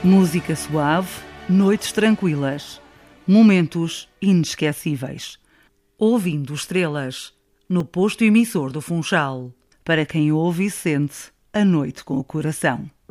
Música suave, noites tranquilas, momentos inesquecíveis. Ouvindo estrelas, no posto emissor do Funchal, para quem ouve e sente a noite com o coração.